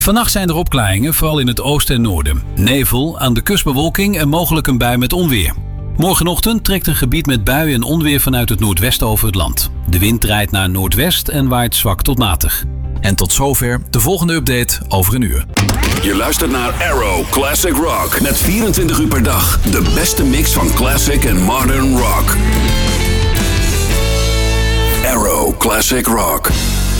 Vannacht zijn er opklaringen, vooral in het oosten en noorden. Nevel, aan de kust bewolking en mogelijk een bui met onweer. Morgenochtend trekt een gebied met buien en onweer vanuit het noordwesten over het land. De wind draait naar noordwest en waait zwak tot matig. En tot zover de volgende update over een uur. Je luistert naar Arrow Classic Rock. Met 24 uur per dag de beste mix van classic en modern rock. Arrow Classic Rock.